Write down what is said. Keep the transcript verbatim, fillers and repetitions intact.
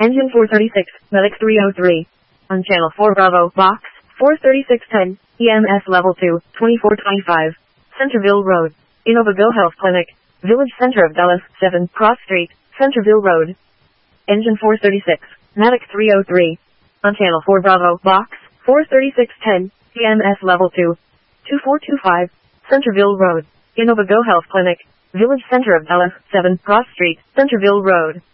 Engine four thirty-six, Medic three oh three. On Channel four Bravo, Box, four thirty-six ten, E M S Level two, twenty-four twenty-five. Centerville Road. Innova Go Health Clinic. Village Center of Dallas, seven, Cross Street, Centerville Road. Engine four thirty-six, Medic three oh three. On Channel four Bravo, Box, four thirty-six ten, E M S Level two, twenty-four twenty-five. Centerville Road. Innova Go Health Clinic. Village Center of Dallas, seven, Cross Street, Centerville Road.